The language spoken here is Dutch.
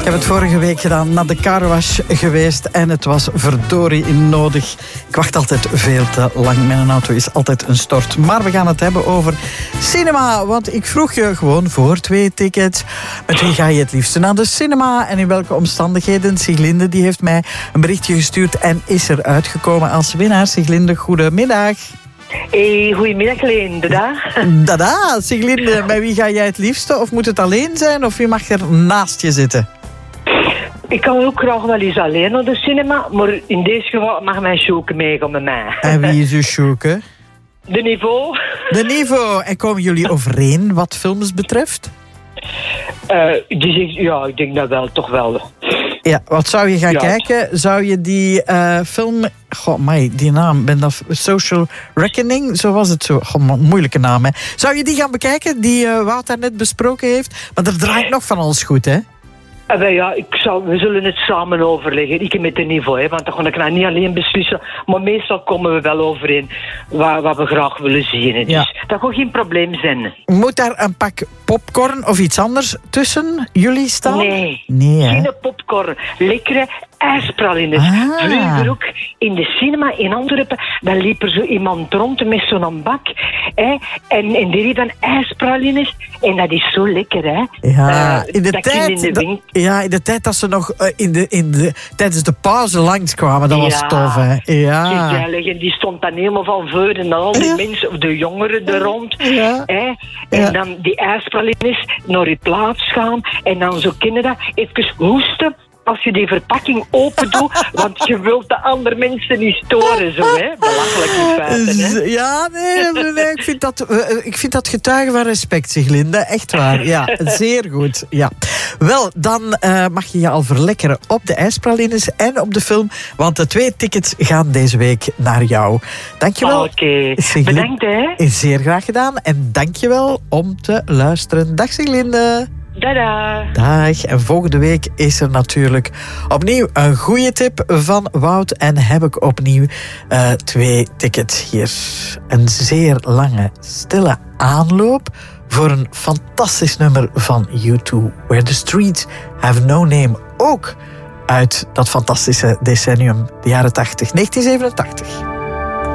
Ik heb het vorige week gedaan, naar de carwash geweest en het was verdorie nodig. Ik wacht altijd veel te lang. Mijn auto is altijd een stort. Maar we gaan het hebben over cinema. Want ik vroeg je gewoon voor 2 tickets. Met wie ga je het liefste naar de cinema en in welke omstandigheden? Siglinde die heeft mij een berichtje gestuurd en is er uitgekomen als winnaar. Siglinde, goedemiddag. Hey, goedemiddag Leen, dada. Dada, Siglinde, bij wie ga jij het liefste? Of moet het alleen zijn of wie mag er naast je zitten? Ik kan ook graag wel eens alleen naar de cinema, maar in deze geval mag mijn Sjoeke meegaan met mij. En wie is uw Sjoeke? De niveau. De niveau. En komen jullie overeen wat films betreft? Die zegt, ja, ik denk dat wel, toch wel. Ja, wat zou je gaan kijken? Zou je die film... Goh, die naam, ben dat Social Reckoning? Zo was het zo. Goh, moeilijke naam, hè. Zou je die gaan bekijken, die Wout daarnet besproken heeft? Maar er draait nog van alles goed, hè? Ja, we zullen het samen overleggen. Ik met de niveau, hè, want dan kan ik nou niet alleen beslissen. Maar meestal komen we wel overeen wat we graag willen zien. Hè. Dus dat kan geen probleem zijn. Moet daar een pak popcorn of iets anders tussen jullie staan? Nee, hè? Geen popcorn. Lekkere ijspralines. Vroeger ook in de cinema in Antwerpen, dan liep er zo iemand rond met zo'n bak. Hè, en die riep dan ijspralines. En dat is zo lekker, hè. Ja, in de tijd dat ze nog tijdens de pauze langskwamen, dat was tof, hè. Ja. Die stond dan helemaal van voor en al die mensen, de jongeren er rond. Ja. Hè, en dan die ijspralines naar je plaats gaan. En dan zo kinderen even hoesten als je die verpakking open doet, want je wilt de andere mensen niet storen, zo, hè? Belachelijk in feite, hè? Ja, nee, ik vind dat getuigen van respect, Siglinde. Echt waar, ja, zeer goed, ja. Wel, dan mag je je al verlekkeren op de ijspralines en op de film, want de 2 tickets gaan deze week naar jou. Dankjewel. Oké, bedankt, hè? Zeer graag gedaan en dankjewel om te luisteren. Dag, Siglinde. Dada. Dag. En volgende week is er natuurlijk opnieuw een goede tip van Wout. En heb ik opnieuw 2 tickets hier. Een zeer lange, stille aanloop voor een fantastisch nummer van U2. Where the Streets Have No Name. Ook uit dat fantastische decennium, de jaren 80, 1987.